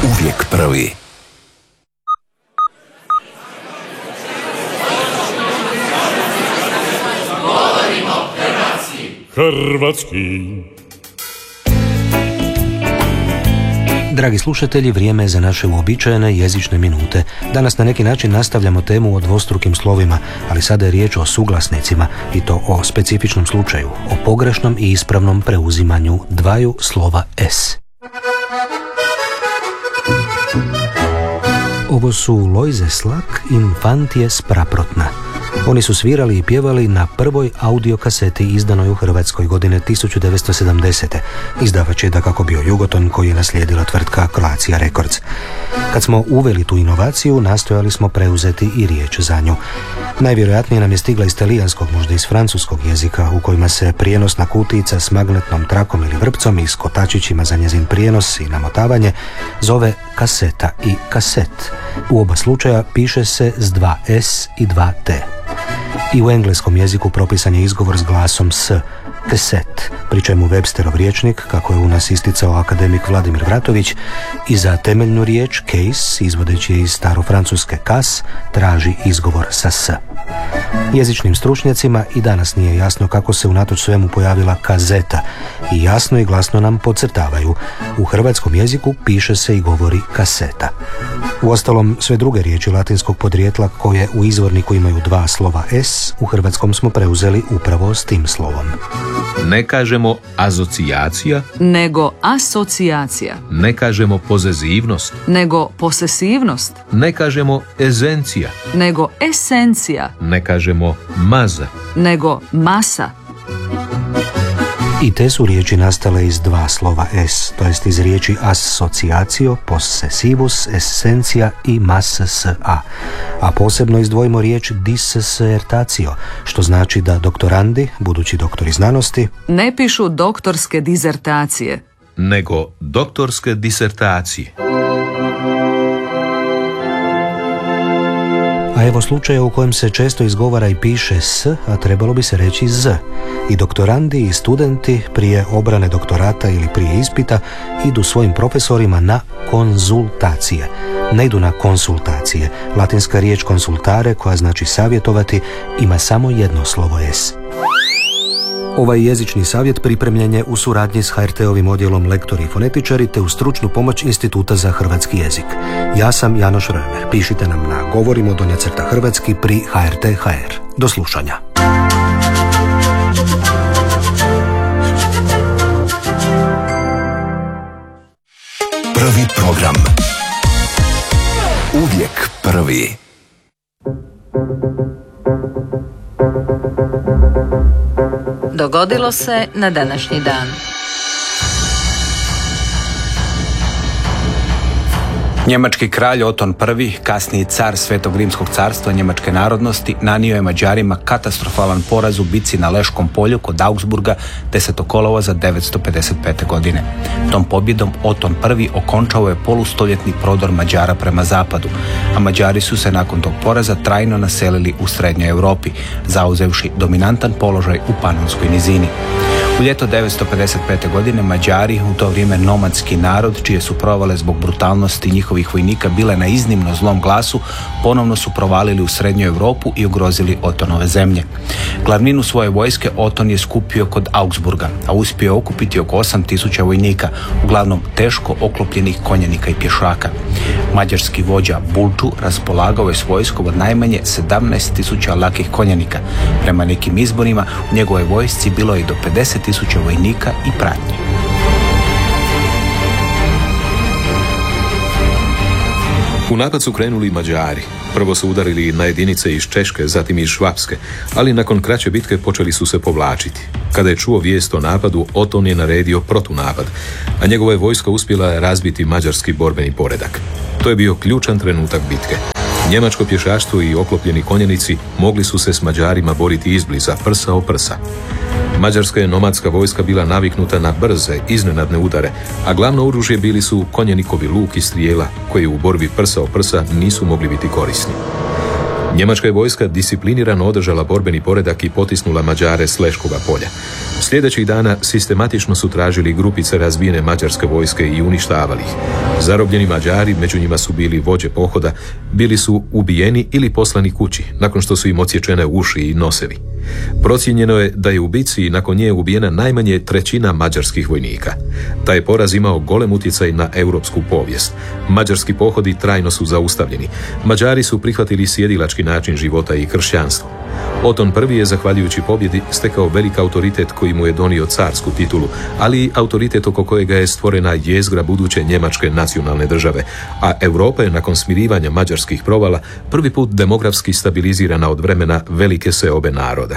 Uvijek prvi. Govorimo hrvatski. Dragi slušatelji, vrijeme je za naše uobičajene jezične minute. Danas na neki način nastavljamo temu o dvostrukim slovima, ali sada je riječ o suglasnicima i to o specifičnom slučaju, o pogrešnom i ispravnom preuzimanju dvaju slova S. Ovo su Lojze Slak i Infantije Spraprotna. Oni su svirali i pjevali na prvoj audiokaseti izdanoj u Hrvatskoj godine 1970. Izdavač je dakako bio Jugoton, koji je naslijedila tvrtka Croatia Records. Kad smo uveli tu inovaciju, nastojali smo preuzeti i riječ za nju. Najvjerojatnije nam je stigla iz talijanskog, možda iz francuskog jezika, u kojima se prijenosna kutijica s magnetnom trakom ili vrpcom i s kotačićima za njezin prijenos i namotavanje zove kaseta i kaset. U oba slučaja piše se s dva S i dva T. I u engleskom jeziku propisan je izgovor s glasom S, cassette, pri čemu Websterov rječnik, kako je u nas isticao akademik Vladimir Vratović, i za temeljnu riječ case, izvodeći je iz starofrancuske cas, traži izgovor sa S. Jezičnim stručnjacima i danas nije jasno kako se unatoč svemu pojavila kazeta i jasno i glasno nam podcrtavaju: u hrvatskom jeziku piše se i govori kaseta. Uostalom, sve druge riječi latinskog podrijetla koje u izvorniku imaju dva slova S, u hrvatskom smo preuzeli upravo s tim slovom. Ne kažemo asocijacija, nego asocijacija. ne kažemo pozezivnost, Nego posesivnost. ne kažemo ezencija, Nego esencija. ne kažemo maza. Nego masa. I te su riječi nastale iz dva slova S, to jest iz riječi associatio, possessivus, essentia i massa. A posebno izdvojimo riječ dissertatio, što znači da doktorandi, budući doktori znanosti, Ne pišu doktorske dizertacije. Nego doktorske disertacije. a evo slučaja u kojem se često izgovara i piše S, a trebalo bi se reći Z. I doktorandi i studenti prije obrane doktorata ili prije ispita idu svojim profesorima na konzultacije. Ne idu na konsultacije. Latinska riječ konsultare, koja znači savjetovati, ima samo jedno slovo S. Ovaj jezični savjet pripremljen je u suradnji s HRT-ovim odjelom Lektori i fonetičari te u stručnu pomoć Instituta za hrvatski jezik. Ja sam Janoš Römer. Pišite nam na govorimo_hrvatski pri HRT.hr. Do slušanja. Prvi program. Uvijek prvi. Dogodilo se na današnji dan. Njemački kralj Oton I, kasniji car Svetog Rimskog carstva njemačke narodnosti, nanio je Mađarima katastrofalan poraz u bici na Leškom polju kod Augsburga 10. kolovoza 955. godine. Tom pobjedom Oton I okončao je polustoljetni prodor Mađara prema zapadu, a Mađari su se nakon tog poraza trajno naselili u srednjoj Europi, zauzevši dominantan položaj u Panonskoj nizini. U ljeto 955. godine Mađari, u to vrijeme nomadski narod, čije su provale zbog brutalnosti njihovih vojnika bile na iznimno zlom glasu, ponovno su provalili u srednju Europu i ugrozili Otonove zemlje. Glavninu svoje vojske Oton je skupio kod Augsburga, a uspio je okupiti oko 8000 vojnika, uglavnom teško oklopljenih konjanika i pješaka. Mađarski vođa Bulču raspolagao je s vojskom od najmanje 17.000 lakih konjanika. Prema nekim izborima u njegovoj vojsci bilo je do 50.000 vojnika i pratnje. U napad su krenuli Mađari. Prvo su udarili na jedinice iz Češke, zatim iz Švapske, ali nakon kraće bitke počeli su se povlačiti. Kada je čuo vijest o napadu, Oton je naredio protunapad, a njegova je vojska uspjela razbiti mađarski borbeni poredak. To je bio ključan trenutak bitke. Njemačko pješaštvo i oklopljeni konjanici mogli su se s Mađarima boriti izbliza, prsa o prsa. Mađarska je nomadska vojska bila naviknuta na brze, iznenadne udare, a glavno oružje bili su konjanikovi luk i strijela, koji u borbi prsa o prsa nisu mogli biti korisni. Njemačka je vojska disciplinirano održala borbeni poredak i potisnula Mađare s Leškoga polja. Sljedećih dana sistematično su tražili grupice razbijene mađarske vojske i uništavali ih. Zarobljeni Mađari, među njima su bili vođe pohoda, bili su ubijeni ili poslani kući, nakon što su im odsječene uši i nosevi. Procijenjeno je da je u bici nakon nje ubijena najmanje 1/3 mađarskih vojnika. Taj poraz imao golem utjecaj na europsku povijest. Mađarski pohodi trajno su zaustavljeni. Mađari su prihvatili sjedilački način života i kršćanstvo. Oton I je, zahvaljujući pobjedi, stekao velik autoritet koji mu je donio carsku titulu, ali i autoritet oko kojega je stvorena jezgra buduće njemačke nacionalne države, a Europa je nakon smirivanja mađarskih provala prvi put demografski stabilizirana od vremena velike seobe naroda.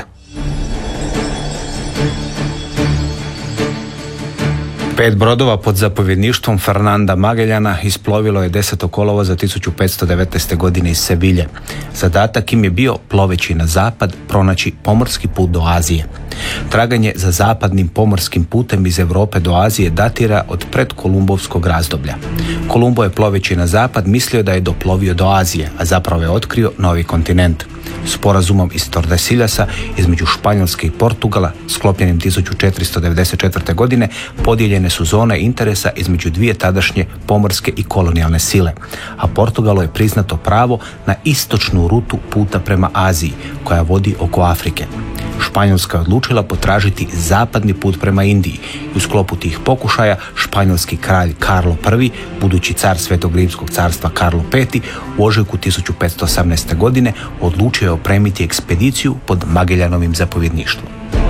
5 brodova pod zapovjedništvom Fernanda Magelljana isplovilo je 10. kolovoza 1519. godine iz Sevilje. Zadatak im je bio, ploveći na zapad, pronaći pomorski put do Azije. Traganje za zapadnim pomorskim putem iz Europe do Azije datira od predkolumbovskog razdoblja. Kolumbo je, ploveći na zapad, mislio da je doplovio do Azije, a zapravo je otkrio novi kontinent. Sporazumom iz Tordesiljasa između Španjolske i Portugala, sklopljenim 1494. godine, podijeljene su zone interesa između dvije tadašnje pomorske i kolonijalne sile, a Portugalu je priznato pravo na istočnu rutu puta prema Aziji, koja vodi oko Afrike. Španjolska je odlučila potražiti zapadni put prema Indiji i u sklopu tih pokušaja španjolski kralj Karlo I, budući car Svetog Rimskog carstva Karlo V, u ožujku 1518. godine odlučio je opremiti ekspediciju pod Magellanovim zapovjedništvom.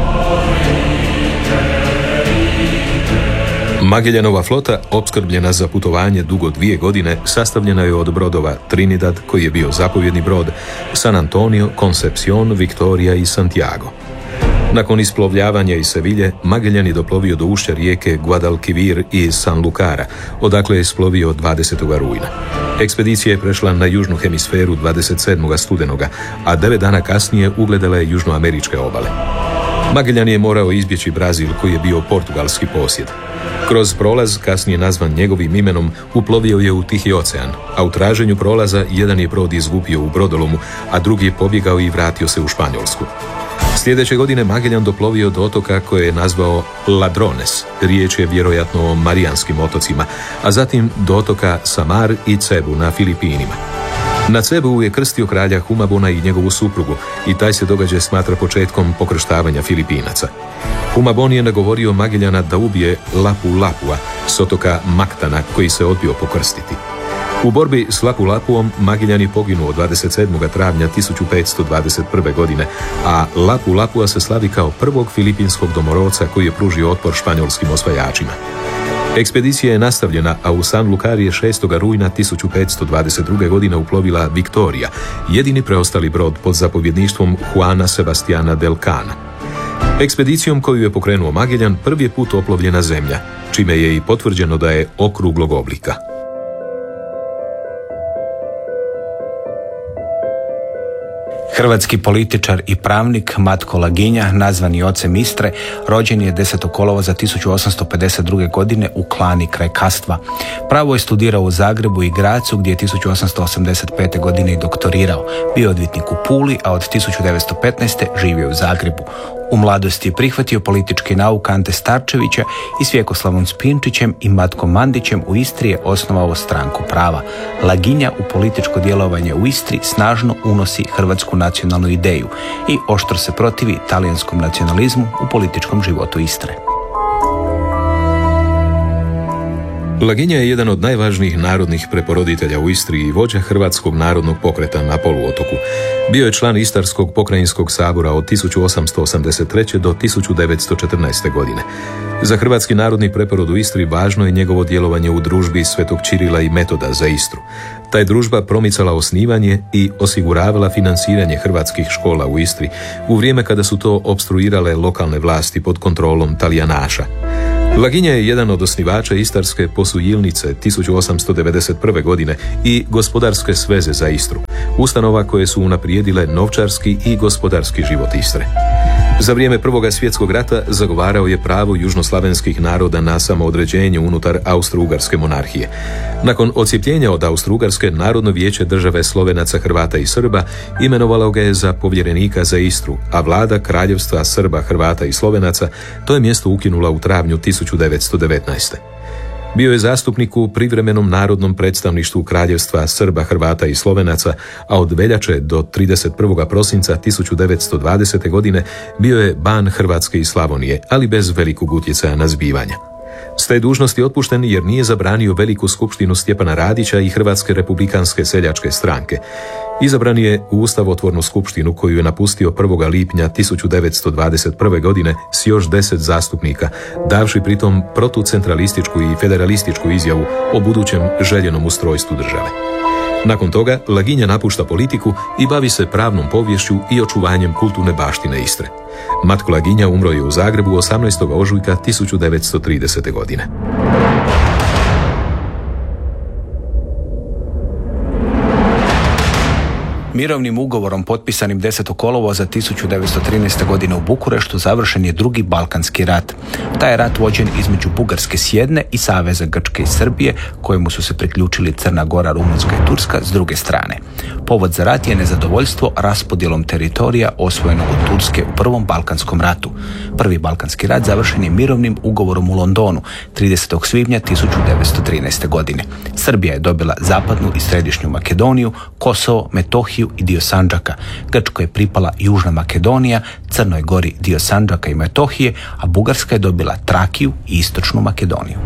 Magellanova flota, opskrbljena za putovanje dugo 2 godine, sastavljena je od brodova Trinidad, koji je bio zapovjedni brod, San Antonio, Concepción, Victoria i Santiago. Nakon isplovljavanja iz Sevilje, Magellan je doplovio do ušća rijeke Guadalquivir i Sanlúcara, odakle je isplovio 20. rujna. Ekspedicija je prešla na južnu hemisferu 27. studenoga, a 9 dana kasnije ugledala je južnoameričke obale. Magellan je morao izbjeći Brazil, koji je bio portugalski posjed. Kroz prolaz, kasnije nazvan njegovim imenom, uplovio je u Tihi ocean, a u traženju prolaza jedan je brod izgubio u brodolomu, a drugi je pobjegao i vratio se u Španjolsku. Sljedeće godine Magellan doplovio do otoka koje je nazvao Ladrones, riječ je vjerojatno o Marijanskim otocima, a zatim do otoka Samar i Cebu na Filipinima. Na Cebu je krstio kralja Humabona i njegovu suprugu i taj se događaj smatra početkom pokrštavanja Filipinaca. Humabon je nagovorio Magellana da ubije Lapu Lapua s otoka Maktana, koji se odbio pokrstiti. U borbi s Lapu Lapuom Magellan je poginuo 27. travnja 1521. godine, a Lapu Lapua se slavi kao prvog filipinskog domorodca koji je pružio otpor španjolskim osvajačima. Ekspedicija je nastavljena, a u Sanlúcar je 6. rujna 1522. godine uplovila Victoria, jedini preostali brod pod zapovjedništvom Juana Sebastiana del Cana. Ekspedicijom koju je pokrenuo Magellan prvi je put oplovljena zemlja, čime je i potvrđeno da je okruglog oblika. Hrvatski političar i pravnik Matko Laginja, nazvani ocem Istre, rođen je 10. kolovoza 1852. godine u Klani kraj Kastva. Pravo je studirao u Zagrebu i Grazu, gdje je 1885. godine i doktorirao. Bio odvjetnik u Puli, a od 1915. živio u Zagrebu. U mladosti je prihvatio politički nauk Ante Starčevića i s Vjekoslavom Spinčićem i Matkom Mandićem u Istri je osnovao Stranku prava. Laginja u političko djelovanje u Istri snažno unosi hrvatsku nacionalnu ideju i oštro se protivi talijanskom nacionalizmu u političkom životu Istre. Laginja je jedan od najvažnijih narodnih preporoditelja u Istri i vođa Hrvatskog narodnog pokreta na poluotoku. Bio je član Istarskog pokrajinskog sabora od 1883. do 1914. godine. Za Hrvatski narodni preporod u Istri važno je njegovo djelovanje u družbi Svetog Čirila i Metoda za Istru. Ta je družba promicala osnivanje i osiguravala financiranje hrvatskih škola u Istri u vrijeme kada su to opstruirale lokalne vlasti pod kontrolom Talijanaša. Laginja je jedan od osnivača Istarske posujilnice 1891. godine i Gospodarske sveze za Istru, ustanova koje su unaprijedile novčarski i gospodarski život Istre. Za vrijeme Prvog svjetskog rata zagovarao je pravo južnoslavenskih naroda na samoodređenje unutar Austro-Ugarske monarhije. Nakon odcijepljenja od Austro-Ugarske, Narodno vijeće države Slovenaca, Hrvata i Srba imenovalo ga je za povjerenika za Istru, a vlada Kraljevstva Srba, Hrvata i Slovenaca to je mjesto ukinula u travnju 1919. Bio je zastupnik u privremenom narodnom predstavništvu Kraljevstva Srba, Hrvata i Slovenaca, a od veljače do 31. prosinca 1920. godine bio je ban Hrvatske i Slavonije, ali bez velikog utjecaja na zbivanja. S te dužnosti je otpušten jer nije zabranio veliku skupštinu Stjepana Radića i Hrvatske republikanske seljačke stranke. Izabran je u ustavotvornu skupštinu koju je napustio 1. lipnja 1921. godine s još 10 zastupnika, davši pritom protucentralističku i federalističku izjavu o budućem željenom ustrojstvu države. Nakon toga Laginja napušta politiku i bavi se pravnom poviješću i očuvanjem kulturne baštine Istre. Matko Laginja umro je u Zagrebu 18. ožujka 1930. godine. Mirovnim ugovorom potpisanim 10. kolovoza 1913. godine u Bukureštu završen je drugi Balkanski rat. Taj je rat vođen između Bugarske s jedne i Saveza Grčke i Srbije, kojemu su se priključili Crna Gora, Rumunjska i Turska s druge strane. Povod za rat je nezadovoljstvo raspodjelom teritorija osvojenog od Turske u Prvom Balkanskom ratu. Prvi Balkanski rat završen je mirovnim ugovorom u Londonu 30. svibnja 1913. godine. Srbija je dobila zapadnu i središnju Makedoniju, Kosovo, Metohiju i dio Sandžaka. Grčkoj je pripala Južna Makedonija, Crnoj Gori dio Sandžaka i Metohije, a Bugarska je dobila Trakiju i Istočnu Makedoniju.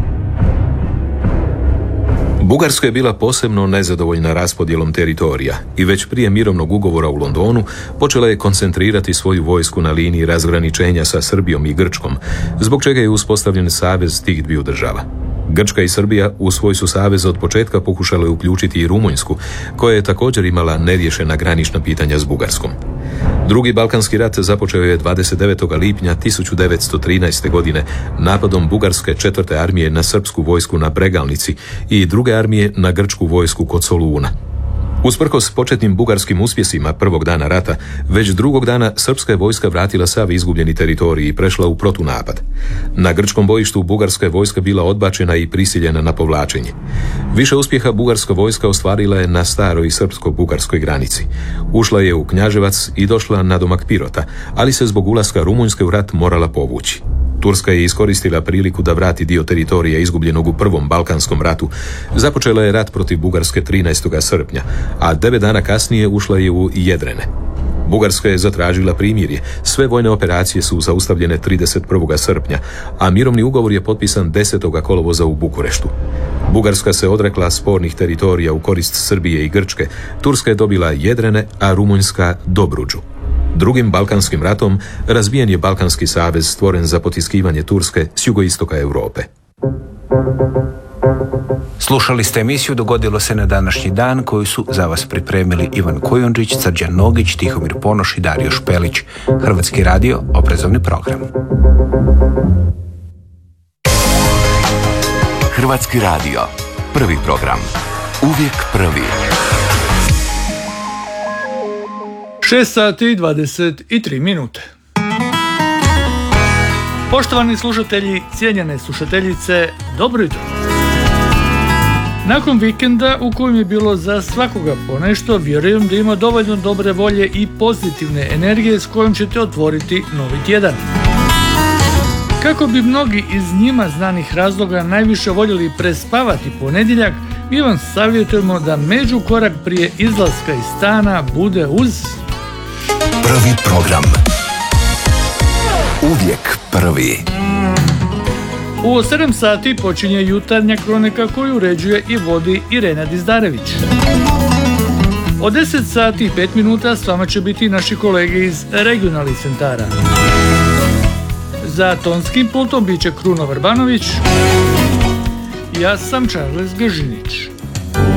Bugarska je bila posebno nezadovoljna raspodjelom teritorija i već prije mirovnog ugovora u Londonu počela je koncentrirati svoju vojsku na liniji razgraničenja sa Srbijom i Grčkom, zbog čega je uspostavljen savez tih dviju država. Grčka i Srbija u svoj su savez od početka pokušale uključiti i Rumunjsku, koja je također imala neriješena granična pitanja s Bugarskom. Drugi Balkanski rat započeo je 29. lipnja 1913. godine napadom Bugarske 4. armije na srpsku vojsku na Bregalnici i druge armije na grčku vojsku kod Soluna. Usprkos početnim bugarskim uspjesima prvog dana rata, već drugog dana srpska je vojska vratila sav izgubljeni teritorij i prešla u protunapad. Na grčkom bojištu bugarska je vojska bila odbačena i prisiljena na povlačenje. Više uspjeha bugarska vojska ostvarila je na staroj srpsko-bugarskoj granici. Ušla je u Knjaževac i došla na domak Pirota, ali se zbog ulaska Rumunjske u rat morala povući. Turska je iskoristila priliku da vrati dio teritorija izgubljenog u Prvom Balkanskom ratu. Započela je rat protiv Bugarske 13. srpnja, a 9 dana kasnije ušla je u Jedrene. Bugarska je zatražila primirje. Sve vojne operacije su zaustavljene 31. srpnja, a mirovni ugovor je potpisan 10. kolovoza u Bukureštu. Bugarska se odrekla spornih teritorija u korist Srbije i Grčke. Turska je dobila Jedrene, a Rumunjska Dobruđu. Drugim Balkanskim ratom razbijen je Balkanski savez stvoren za potiskivanje Turske s jugoistoka Europe. Slušali ste emisiju Dogodilo se na današnji dan, koju su za vas pripremili Ivan Kojundžić, Srđan Nogić, Tihomir Ponoš i Dario Špelić. Hrvatski radio, obrazovni program. Hrvatski radio, prvi program. Uvijek prvi. 6 sati i 23 minute. Poštovani slušatelji, cijenjene slušateljice, dobro jutro. Nakon vikenda u kojem je bilo za svakoga ponešto, vjerujem da ima dovoljno dobre volje i pozitivne energije s kojom ćete otvoriti novi tjedan. Kako bi mnogi iz njima znanih razloga najviše voljeli prespavati ponedjeljak, mi vam savjetujemo da međukorak prije izlaska iz stana bude uz Prvi program. Uvijek prvi. U 7 sati počinje jutarnja kronika koju uređuje i vodi Irena Dizdarević. Od 10 sati i 5 minuta s vama će biti naši kolege iz regionalnih centara. Za tonskim pultom bit će Kruno Vrbanović. Ja sam Charles Gržinić.